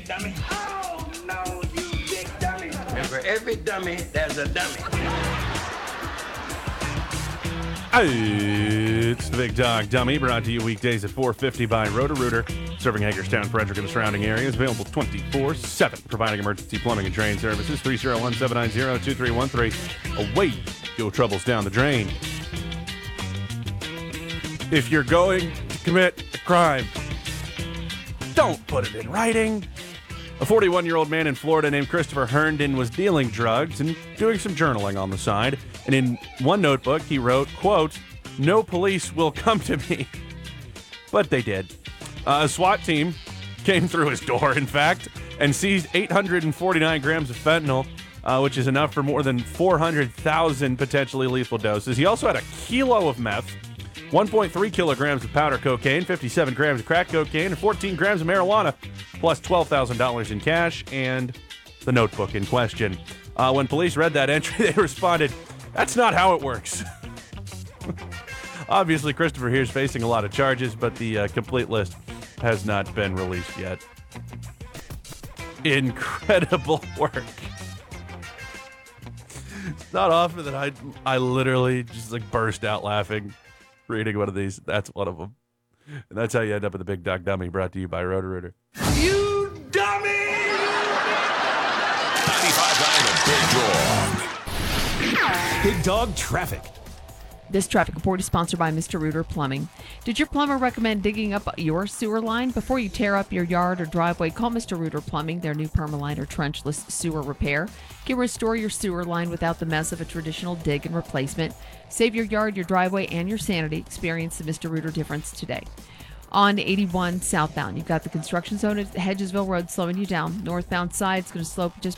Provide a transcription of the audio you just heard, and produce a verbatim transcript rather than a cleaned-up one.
dummy. Oh, no, you big dummy. And for every dummy, there's a dummy. It's the Big Dog Dummy, brought to you weekdays at four fifty by Roto-Rooter, serving Hagerstown, Frederick, and the surrounding areas. Available twenty-four seven, providing emergency plumbing and drain services. three oh one, seven nine zero, two three one three. Away, your troubles down the drain. If you're going to commit a crime, don't put it in writing. A forty-one-year-old man in Florida named Christopher Herndon was dealing drugs and doing some journaling on the side. And in one notebook, he wrote, quote, "No police will come to me." But they did. Uh, a SWAT team came through his door, in fact, and seized eight hundred forty-nine grams of fentanyl, uh, which is enough for more than four hundred thousand potentially lethal doses. He also had a kilo of meth, one point three kilograms of powder cocaine, fifty-seven grams of crack cocaine, and fourteen grams of marijuana, plus twelve thousand dollars in cash and the notebook in question. Uh, when police read that entry, they responded, "That's not how it works." Obviously, Christopher here is facing a lot of charges, but the uh, complete list has not been released yet. Incredible work. It's not often that I I literally just like burst out laughing reading one of these. That's one of them. And that's how you end up with the Big Dog Dummy, brought to you by Roto-Rooter. You dummy! ninety-five point nine The Big Dog. Big Dog Traffic. This traffic report is sponsored by Mister Rooter Plumbing. Did your plumber recommend digging up your sewer line? Before you tear up your yard or driveway, call Mister Rooter Plumbing, their new Permaline or trenchless sewer repair. Can restore your sewer line without the mess of a traditional dig and replacement. Save your yard, your driveway, and your sanity. Experience the Mister Rooter difference today. On eighty-one southbound, you've got the construction zone at Hedgesville Road slowing you down. Northbound side is going to slow just